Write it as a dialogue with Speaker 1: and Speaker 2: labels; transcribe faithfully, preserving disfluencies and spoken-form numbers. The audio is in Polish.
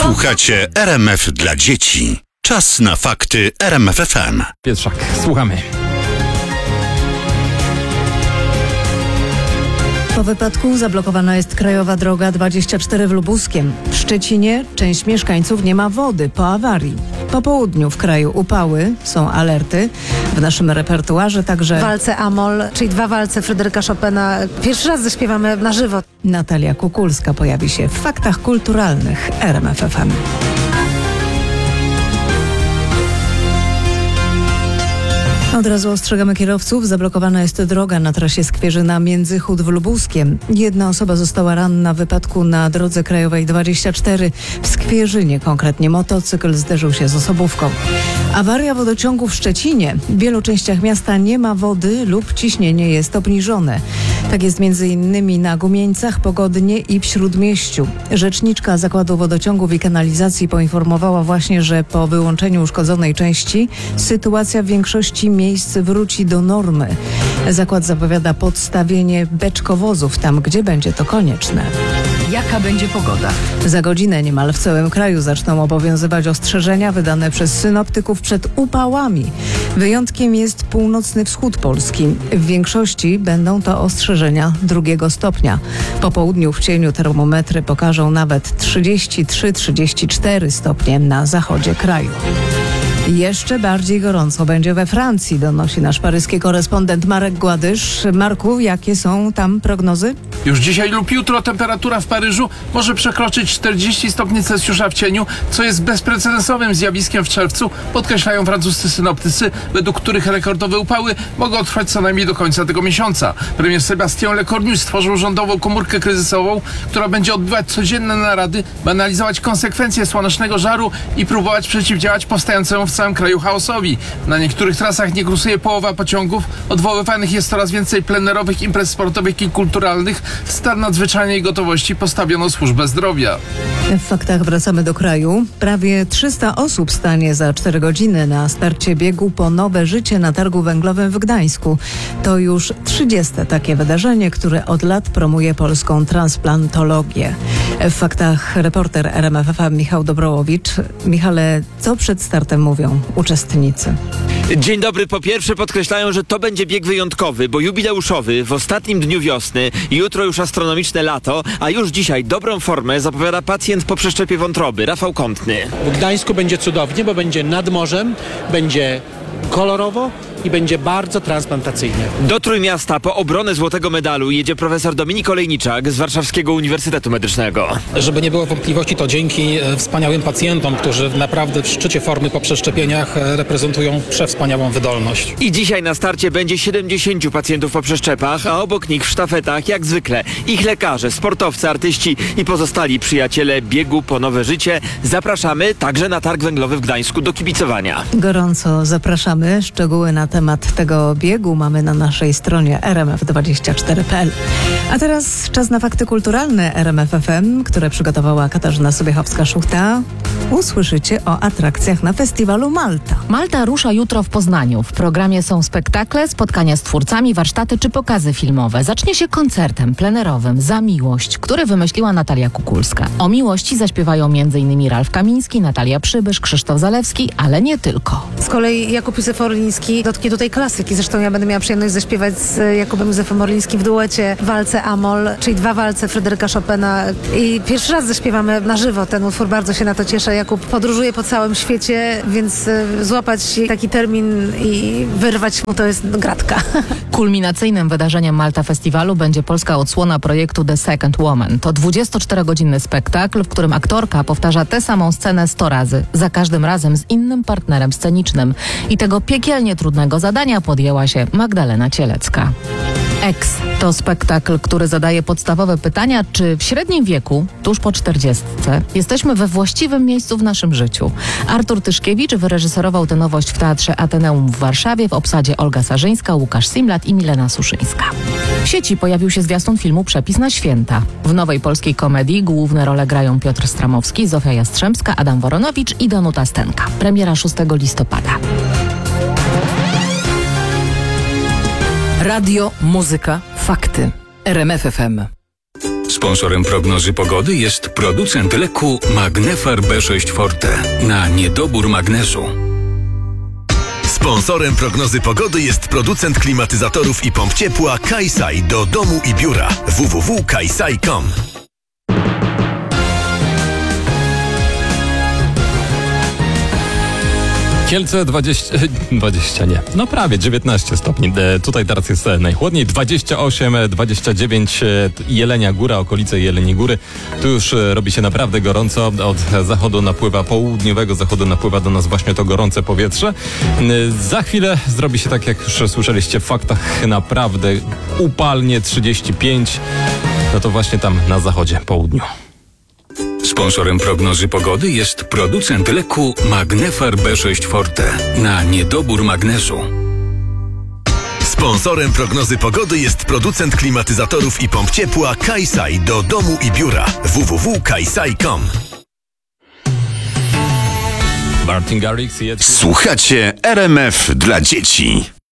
Speaker 1: Słuchacie R M F dla dzieci. Czas na fakty R M F F M.
Speaker 2: Pietrzak, słuchamy.
Speaker 3: Po wypadku zablokowana jest krajowa droga dwadzieścia cztery w Lubuskiem. W Szczecinie część mieszkańców nie ma wody po awarii. Po południu w kraju upały, są alerty. W naszym repertuarze także
Speaker 4: Walce Amol, czyli dwa walce Fryderyka Chopina. Pierwszy raz zaśpiewamy na żywo.
Speaker 3: Natalia Kukulska pojawi się w faktach kulturalnych R M F F M. Od razu ostrzegamy kierowców. Zablokowana jest droga na trasie Skwierzyna Międzychód w Lubuskiem. Jedna osoba została ranna w wypadku na drodze krajowej dwadzieścia cztery w Skwierzynie. Konkretnie motocykl zderzył się z osobówką. Awaria wodociągu w Szczecinie. W wielu częściach miasta nie ma wody lub ciśnienie jest obniżone. Tak jest między innymi na Gumieńcach, Pogodnie i w Śródmieściu. Rzeczniczka Zakładu Wodociągów i Kanalizacji poinformowała właśnie, że po wyłączeniu uszkodzonej części sytuacja w większości miejsc wróci do normy. Zakład zapowiada podstawienie beczkowozów tam, gdzie będzie to konieczne.
Speaker 5: Jaka będzie pogoda?
Speaker 3: Za godzinę niemal w całym kraju zaczną obowiązywać ostrzeżenia wydane przez synoptyków przed upałami. Wyjątkiem jest północny wschód Polski. W większości będą to ostrzeżenia drugiego stopnia. Po południu w cieniu termometry pokażą nawet trzydzieści trzy trzydzieści cztery stopnie na zachodzie kraju. Jeszcze bardziej gorąco będzie we Francji, donosi nasz paryski korespondent Marek Gładysz. Marku, jakie są tam prognozy?
Speaker 2: Już dzisiaj lub jutro temperatura w Paryżu może przekroczyć czterdzieści stopni Celsjusza w cieniu, co jest bezprecedensowym zjawiskiem w czerwcu, podkreślają francuscy synoptycy, według których rekordowe upały mogą trwać co najmniej do końca tego miesiąca. Premier Sébastien Lecornu stworzył rządową komórkę kryzysową, która będzie odbywać codzienne narady, by analizować konsekwencje słonecznego żaru i próbować przeciwdziałać powstającemu w całym kraju chaosowi. Na niektórych trasach nie kursuje połowa pociągów, odwoływanych jest coraz więcej plenerowych imprez sportowych i kulturalnych. W stan nadzwyczajnej gotowości postawiono służbę zdrowia.
Speaker 3: W faktach wracamy do kraju. Prawie trzysta osób stanie za cztery godziny na starcie biegu po nowe życie na targu węglowym w Gdańsku. To już trzydzieste takie wydarzenie, które od lat promuje polską transplantologię. W faktach reporter R M F F M Michał Dobrołowicz. Michale, co przed startem mówią uczestnicy?
Speaker 6: Dzień dobry. Po pierwsze podkreślają, że to będzie bieg wyjątkowy, bo jubileuszowy w ostatnim dniu wiosny, jutro już astronomiczne lato, a już dzisiaj dobrą formę zapowiada pacjent po przeszczepie wątroby, Rafał Kątny.
Speaker 7: W Gdańsku będzie cudownie, bo będzie nad morzem, będzie kolorowo i będzie bardzo transplantacyjnie.
Speaker 6: Do Trójmiasta po obronę złotego medalu jedzie profesor Dominik Olejniczak z Warszawskiego Uniwersytetu Medycznego.
Speaker 8: Żeby nie było wątpliwości, to dzięki wspaniałym pacjentom, którzy naprawdę w szczycie formy po przeszczepieniach reprezentują przewspaniałą wydolność.
Speaker 6: I dzisiaj na starcie będzie siedemdziesięciu pacjentów po przeszczepach, a obok nich w sztafetach, jak zwykle, ich lekarze, sportowcy, artyści i pozostali przyjaciele biegu po nowe życie. Zapraszamy także na targ węglowy w Gdańsku do kibicowania.
Speaker 3: Gorąco zapraszamy. Szczegóły na temat tego biegu mamy na naszej stronie r m f dwadzieścia cztery kropka p l. A teraz czas na fakty kulturalne R M F F M, które przygotowała Katarzyna Sobiechowska-Szuchta. Usłyszycie o atrakcjach na festiwalu Malta.
Speaker 5: Malta rusza jutro w Poznaniu. W programie są spektakle, spotkania z twórcami, warsztaty czy pokazy filmowe. Zacznie się koncertem plenerowym Za miłość, który wymyśliła Natalia Kukulska. O miłości zaśpiewają m.in. Ralf Kamiński, Natalia Przybysz, Krzysztof Zalewski, ale nie tylko.
Speaker 4: Z kolei Jakub Józef Orliński dotknie tutaj klasyki. Zresztą ja będę miała przyjemność zaśpiewać z Jakubem Józefem Orlińskim w duecie Walce Amol, czyli dwa walce Fryderyka Chopina. I pierwszy raz zaśpiewamy na żywo ten utwór. Bardzo się na to cieszę. Jakub podróżuje po całym świecie, więc złapać taki termin i wyrwać mu to jest gratka.
Speaker 5: Kulminacyjnym wydarzeniem Malta Festiwalu będzie polska odsłona projektu The Second Woman. To dwudziestoczterogodzinny spektakl, w którym aktorka powtarza tę samą scenę sto razy, za każdym razem z innym partnerem scenicznym. I tego piekielnie trudnego zadania podjęła się Magdalena Cielecka. Ex to spektakl, który zadaje podstawowe pytania, czy w średnim wieku, tuż po czterdziestce, jesteśmy we właściwym miejscu w naszym życiu. Artur Tyszkiewicz wyreżyserował tę nowość w Teatrze Ateneum w Warszawie w obsadzie Olga Sarzyńska, Łukasz Simlat i Milena Suszyńska. W sieci pojawił się zwiastun filmu Przepis na święta. W nowej polskiej komedii główne role grają Piotr Stramowski, Zofia Jastrzębska, Adam Woronowicz i Danuta Stenka. Premiera szóstego listopada. Radio, muzyka, fakty. R M F F M.
Speaker 9: Sponsorem prognozy pogody jest producent leku Magnefar B sześć Forte na niedobór magnezu.
Speaker 10: Sponsorem prognozy pogody jest producent klimatyzatorów i pomp ciepła Kaisai do domu i biura. w w w kropka kaisai kropka com.
Speaker 11: Kielce dwadzieścia, dwadzieścia nie, no prawie dziewiętnaście stopni. E, tutaj teraz jest najchłodniej, dwadzieścia osiem, dwadzieścia dziewięć, e, Jelenia Góra, okolice Jeleniej Góry. Tu już e, robi się naprawdę gorąco. Od zachodu napływa, południowego zachodu napływa do nas właśnie to gorące powietrze. E, za chwilę zrobi się tak, jak już słyszeliście w faktach, naprawdę upalnie trzydzieści pięć. No to właśnie tam na zachodzie, południu.
Speaker 9: Sponsorem prognozy pogody jest producent leku Magnefar B sześć Forte na niedobór magnezu.
Speaker 10: Sponsorem prognozy pogody jest producent klimatyzatorów i pomp ciepła Kaisai do domu i biura. w w w kropka kaisai kropka com.
Speaker 11: Martin Garrix.
Speaker 1: Słuchacie R M F dla dzieci.